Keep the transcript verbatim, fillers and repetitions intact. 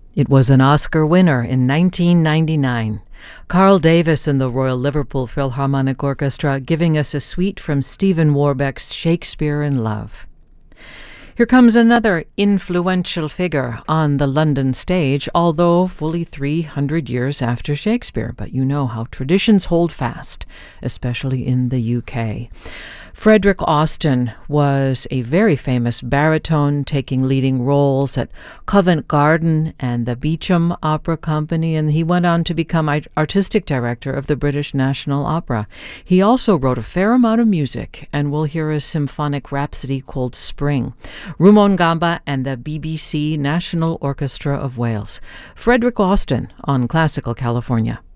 It was an Oscar winner in nineteen ninety-nine. Carl Davis and the Royal Liverpool Philharmonic Orchestra giving us a suite from Stephen Warbeck's Shakespeare in Love. Here comes another influential figure on the London stage, although fully three hundred years after Shakespeare. But you know how traditions hold fast, especially in the U K. Frederick Austin was a very famous baritone, taking leading roles at Covent Garden and the Beecham Opera Company, and he went on to become artistic director of the British National Opera. He also wrote a fair amount of music, and we'll hear a symphonic rhapsody called Spring. Rumon Gamba and the B B C National Orchestra of Wales. Frederick Austin on Classical California.